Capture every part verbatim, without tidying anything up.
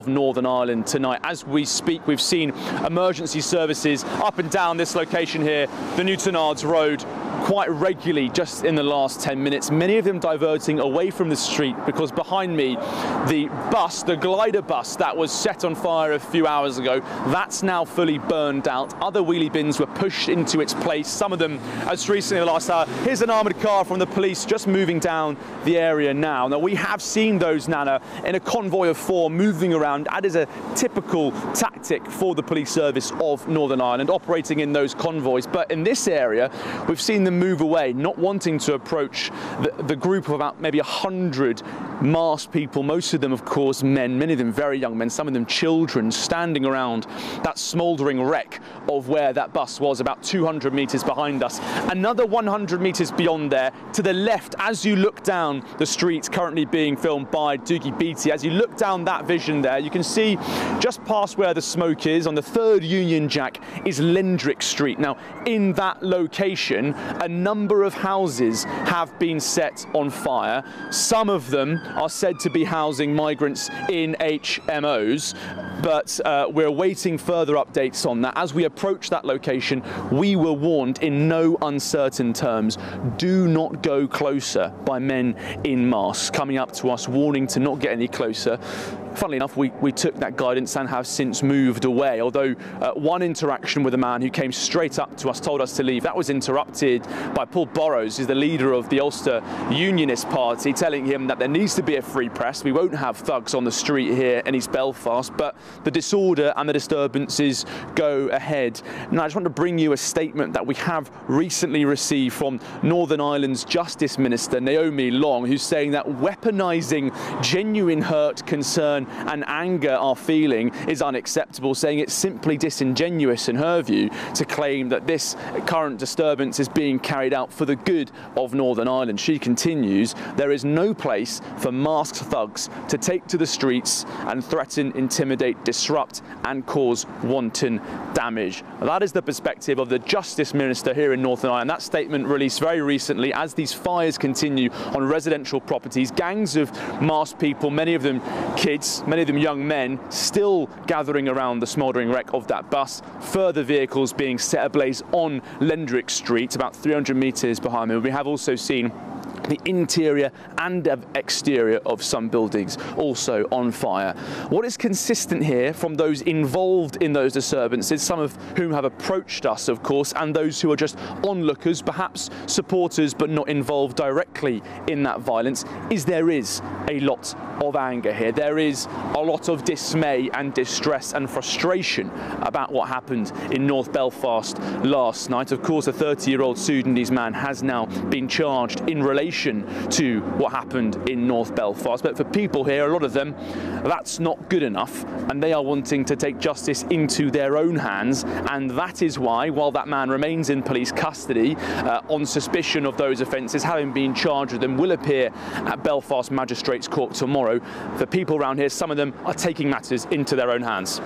Northern Ireland tonight. As we speak, we've seen emergency services up and down this location here, the Newtownards Road, quite regularly just in the last ten minutes, many of them diverting away from the street because behind me the bus, the glider bus that was set on fire a few hours ago, that's now fully burned out. Other wheelie bins were pushed into its place, some of them as recently in the last hour. Here's an armoured car from the police just moving down the area now. Now we have seen those, Nana, in a convoy of four moving around. That is a typical tactic for the police service of Northern Ireland, operating in those convoys. But in this area, we've seen them move away, not wanting to approach the, the group of about maybe a hundred masked people, most of them, of course, men, many of them very young men, some of them children, standing around that smouldering wreck of where that bus was, about two hundred metres behind us. Another one hundred metres beyond there, to the left, as you look down the streets currently being filmed by Doogie Beattie, as you look down that vision there, you can see just past where the smoke is, on the third Union Jack, is Lendrick Street. Now, in that location, a number of houses have been set on fire. Some of them are said to be housing migrants in H M Os, but uh, we're awaiting further updates on that. As we approach that location, we were warned in no uncertain terms, do not go closer, by men in masks, coming up to us, warning to not get any closer. Funnily enough, we, we took that guidance and have since moved away, although uh, one interaction with a man who came straight up to us, told us to leave. That was interrupted by Paul Burrows, who's the leader of the Ulster Unionist Party, telling him that there needs to be a free press. We won't have thugs on the street here in East Belfast, but the disorder and the disturbances go ahead. Now, I just want to bring you a statement that we have recently received from Northern Ireland's Justice Minister, Naomi Long, who's saying that weaponising genuine hurt, concern and anger are feeling is unacceptable, saying it's simply disingenuous in her view to claim that this current disturbance is being carried out for the good of Northern Ireland. She continues, there is no place for masked thugs to take to the streets and threaten, intimidate, disrupt and cause wanton damage. That is the perspective of the Justice Minister here in Northern Ireland. That statement released very recently as these fires continue on residential properties. Gangs of masked people, many of them kids, many of them young men, still gathering around the smouldering wreck of that bus. Further vehicles being set ablaze on Lendrick Street, about three hundred metres behind me. We have also seen the interior and exterior of some buildings also on fire. What is consistent here from those involved in those disturbances, some of whom have approached us, of course, and those who are just onlookers, perhaps supporters but not involved directly in that violence, is there is a lot of anger here. There is a lot of dismay and distress and frustration about what happened in North Belfast last night. Of course, a thirty-year-old Sudanese man has now been charged in relation to what happened in North Belfast. But for people here, a lot of them, that's not good enough, and they are wanting to take justice into their own hands. And that is why, while that man remains in police custody uh, on suspicion of those offences, having been charged with them, will appear at Belfast Magistrates Court tomorrow. The people around here, some of them are taking matters into their own hands.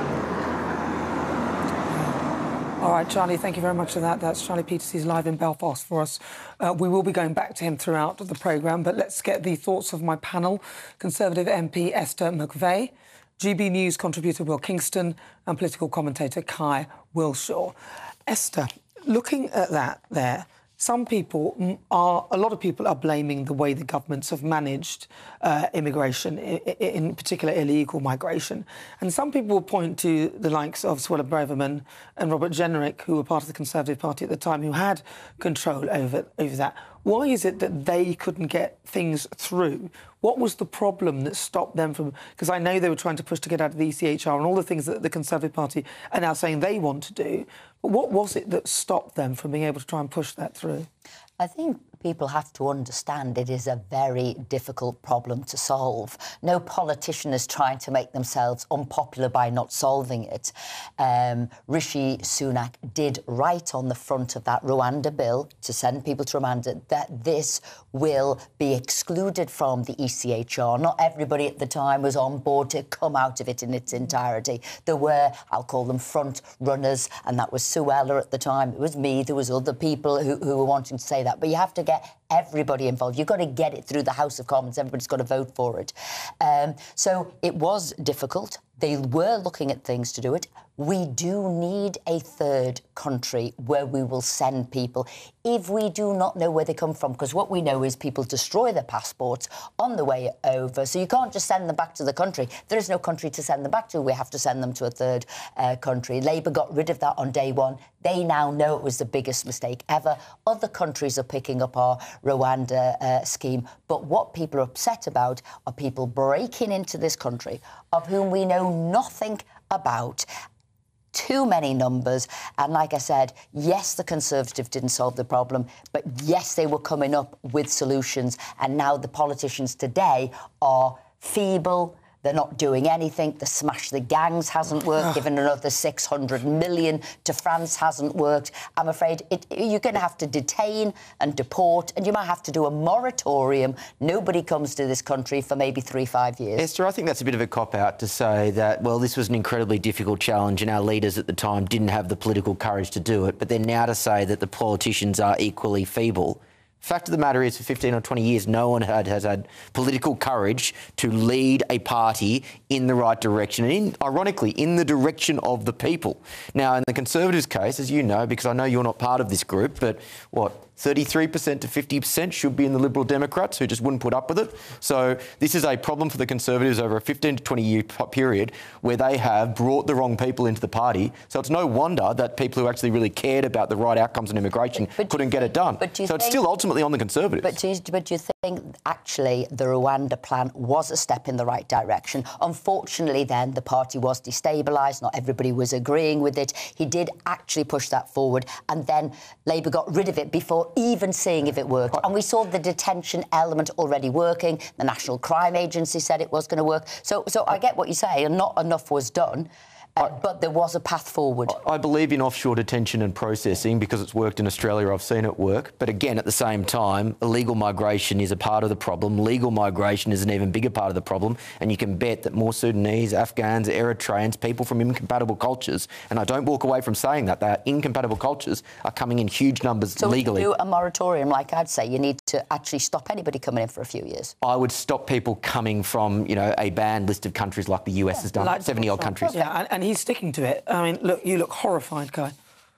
All right, Charlie, thank you very much for that. That's Charlie Peters. He's live in Belfast for us. Uh, we will be going back to him throughout the programme, but let's get the thoughts of my panel. Conservative M P Esther McVey, G B News contributor Will Kingston and political commentator Kai Wilshaw. Esther, looking at that there, some people are, a lot of people are blaming the way the governments have managed uh, immigration, in particular illegal migration. And some people will point to the likes of Suella Braverman and Robert Jenrick, who were part of the Conservative Party at the time, who had control over, over that. Why is it that they couldn't get things through? What was the problem that stopped them from... Because I know they were trying to push to get out of the E C H R and all the things that the Conservative Party are now saying they want to do. But what was it that stopped them from being able to try and push that through? I think people have to understand it is a very difficult problem to solve. No politician is trying to make themselves unpopular by not solving it. Um, Rishi Sunak did write on the front of that Rwanda bill to send people to Rwanda that this will be excluded from the E C H R. Not everybody at the time was on board to come out of it in its entirety. There were, I'll call them front runners, and that was Suella at the time. It was me. There was other people who, who were wanting to say that. But you have to get everybody involved. You've got to get it through the House of Commons. Everybody's got to vote for it. Um, so it was difficult. They were looking at things to do it. We do need a third country where we will send people if we do not know where they come from, because what we know is people destroy their passports on the way over. So you can't just send them back to the country. There is no country to send them back to. We have to send them to a third uh, country. Labour got rid of that on day one. They now know it was the biggest mistake ever. Other countries are picking up our Rwanda uh, scheme. But what people are upset about are people breaking into this country of whom we know nothing about. Too many numbers. And like I said, yes, the Conservatives didn't solve the problem, but yes, they were coming up with solutions. And now the politicians today are feeble. They're not doing anything. The Smash the Gangs hasn't worked. Giving another six hundred million to France hasn't worked. I'm afraid it, you're going to have to detain and deport, and you might have to do a moratorium. Nobody comes to this country for maybe three, five years. Esther, I think that's a bit of a cop-out to say that, well, this was an incredibly difficult challenge and our leaders at the time didn't have the political courage to do it, but then now to say that the politicians are equally feeble. Fact of the matter is, for fifteen or twenty years, no one had, has had political courage to lead a party in the right direction, and in, ironically, in the direction of the people. Now, in the Conservatives' case, as you know, because I know you're not part of this group, but what, thirty-three percent to fifty percent should be in the Liberal Democrats, who just wouldn't put up with it. So this is a problem for the Conservatives over a fifteen to twenty year period where they have brought the wrong people into the party. So it's no wonder that people who actually really cared about the right outcomes in immigration but, but couldn't get it done. But so think, it's still ultimately on the Conservatives. But do, you, but do you think actually the Rwanda plan was a step in the right direction? Unfortunately, then, the party was destabilised. Not everybody was agreeing with it. He did actually push that forward, and then Labour got rid of it before even seeing if it worked. And we saw the detention element already working. The National Crime Agency said it was going to work. So, so I get what you say, and not enough was done. Uh, but there was a path forward. I believe in offshore detention and processing because it's worked in Australia. I've seen it work. But again, at the same time, illegal migration is a part of the problem. Legal migration is an even bigger part of the problem. And you can bet that more Sudanese, Afghans, Eritreans, people from incompatible cultures, and I don't walk away from saying that, they are incompatible cultures, are coming in huge numbers so legally. So do a moratorium, like I'd say, you need to actually stop anybody coming in for a few years. I would stop people coming from, you know, a banned list of countries like the U S yeah, has done, like seventy-odd countries. Yeah, and, and he's sticking to it. I mean, look, you look horrified, Guy.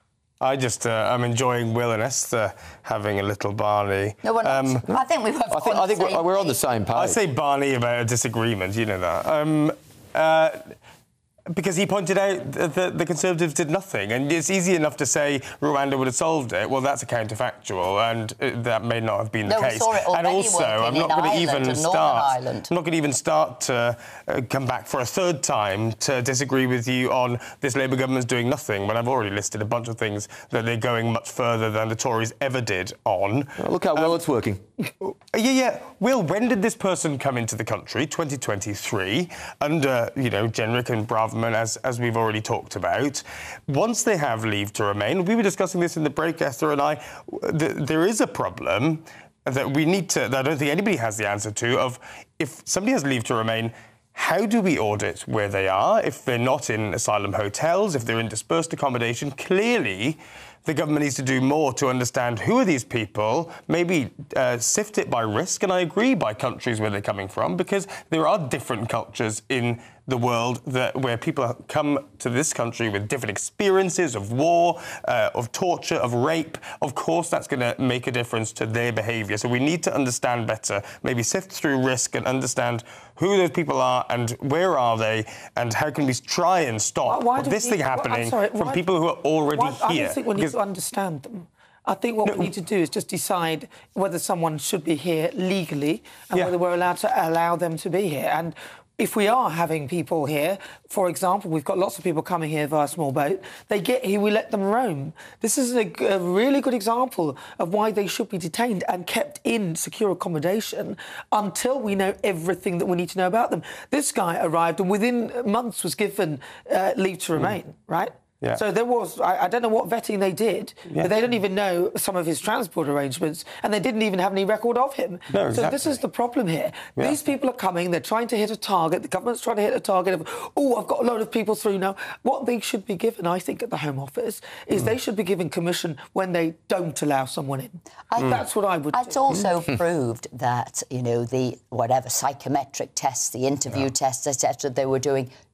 I just, uh, I'm enjoying Will and Esther having a little Barney. No, we're not. Um, I think we were I think, I think we're, we're on the same page. I say Barney about a disagreement, you know that. Um, uh, because he pointed out that the Conservatives did nothing, and it's easy enough to say Rwanda would have solved it. Well, that's a counterfactual, and that may not have been no, the case. We saw it and also, I'm not going to even start. I'm not going to even start to uh, come back for a third time to disagree with you on this Labour government's doing nothing, when I've already listed a bunch of things that they're going much further than the Tories ever did on. Well, look how well um, it's working. Yeah, yeah. Will, when did this person come into the country? twenty twenty-three, under, you know, Jenrick and Braverman, as, as we've already talked about. Once they have leave to remain, we were discussing this in the break, Esther and I, th there is a problem that we need to, that I don't think anybody has the answer to, of if somebody has leave to remain, how do we audit where they are? If they're not in asylum hotels, if they're in dispersed accommodation, clearly the government needs to do more to understand who are these people, maybe uh, sift it by risk, and I agree by countries where they're coming from, because there are different cultures in the world that where people come to this country with different experiences of war, uh, of torture, of rape. Of course, that's going to make a difference to their behaviour. So we need to understand better, maybe sift through risk and understand who those people are and where are they, and how can we try and stop why, why this we, thing happening sorry, from why, people who are already why, here. I don't think we need to understand them. I think what no, we need to do is just decide whether someone should be here legally and yeah. whether we're allowed to allow them to be here. And if we are having people here, for example, we've got lots of people coming here via small boat, they get here, we let them roam. This is a, a really good example of why they should be detained and kept in secure accommodation until we know everything that we need to know about them. This guy arrived and within months was given uh, leave to remain, mm. right? Yeah. So there was, I, I don't know what vetting they did, Yeah. but they don't even know some of his transport arrangements, and they didn't even have any record of him. No, So this exactly. is the problem here. Yeah. These people are coming, they're trying to hit a target, the government's trying to hit a target of, oh, I've got a load of people through now. What they should be given, I think, at the Home Office, is mm. they should be given commission when they don't allow someone in. I, mm. That's what I would It's do. also proved that, you know, the whatever psychometric tests, the interview yeah. tests, et cetera, they were doing